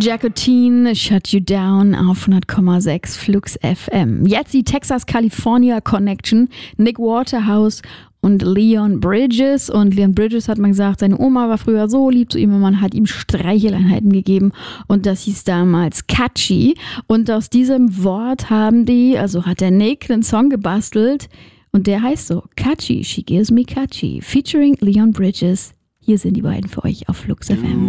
Jacotine, Shut You Down auf 100,6 Flux FM. Jetzt die Texas-California Connection, Nick Waterhouse und Leon Bridges. Und Leon Bridges hat mal gesagt, seine Oma war früher so lieb zu ihm, man hat ihm Streicheleinheiten gegeben und das hieß damals Catchy. Und aus diesem Wort hat der Nick einen Song gebastelt und der heißt so, Catchy, She Gives Me Catchy, featuring Leon Bridges. Hier sind die beiden für euch auf Flux FM.